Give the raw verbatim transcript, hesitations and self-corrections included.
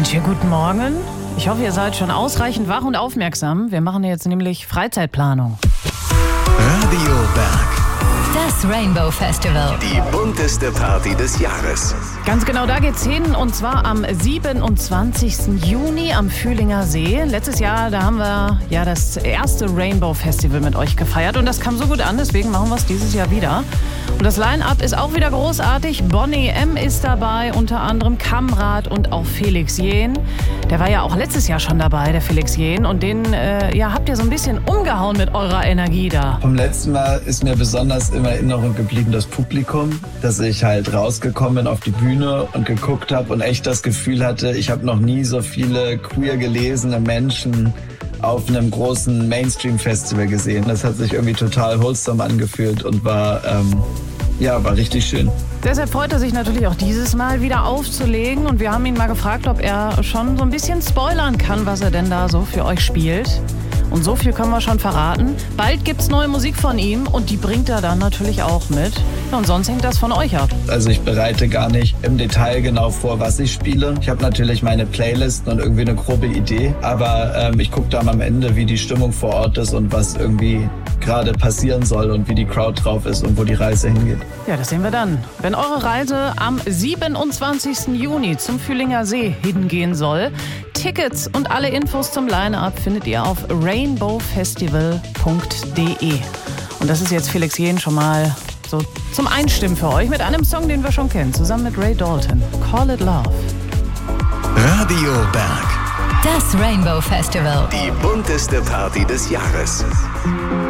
Einen schönen guten Morgen. Ich hoffe, ihr seid schon ausreichend wach und aufmerksam. Wir machen jetzt nämlich Freizeitplanung. Radio Berg. Das Rainbow Festival. Die bunteste Party des Jahres. Ganz genau, da geht's hin, und zwar am siebenundzwanzigsten Juni am Fühlinger See. Letztes Jahr, da haben wir ja das erste Rainbow Festival mit euch gefeiert und das kam so gut an, deswegen machen wir es dieses Jahr wieder. Und das Line-Up ist auch wieder großartig. Boney M. ist dabei, unter anderem Kamrat und auch Felix Jähn. Der war ja auch letztes Jahr schon dabei, der Felix Jähn. Und den äh, ja, habt ihr so ein bisschen umgehauen mit eurer Energie da. Vom letzten Mal ist mir besonders in Erinnerung geblieben das Publikum, dass ich halt rausgekommen bin auf die Bühne und geguckt habe und echt das Gefühl hatte, ich habe noch nie so viele queer gelesene Menschen auf einem großen Mainstream-Festival gesehen. Das hat sich irgendwie total wholesome angefühlt und war, ähm, ja, war richtig schön. Deshalb freut er sich natürlich auch dieses Mal wieder aufzulegen. Und wir haben ihn mal gefragt, ob er schon so ein bisschen spoilern kann, was er denn da so für euch spielt. Und so viel können wir schon verraten. Bald gibt's neue Musik von ihm und die bringt er dann natürlich auch mit. Ja, und sonst hängt das von euch ab. Also ich bereite gar nicht im Detail genau vor, was ich spiele. Ich habe natürlich meine Playlisten und irgendwie eine grobe Idee. Aber ähm, ich gucke dann am Ende, wie die Stimmung vor Ort ist und was irgendwie gerade passieren soll und wie die Crowd drauf ist und wo die Reise hingeht. Ja, das sehen wir dann. Wenn eure Reise am siebenundzwanzigsten Juni zum Fühlinger See hingehen soll, Tickets und alle Infos zum Line-Up findet ihr auf rainbow festival punkt de. Und das ist jetzt Felix Jähn schon mal so zum Einstimmen für euch mit einem Song, den wir schon kennen, zusammen mit Ray Dalton. Call It Love. Radio Berg. Das Rainbow Festival. Die bunteste Party des Jahres.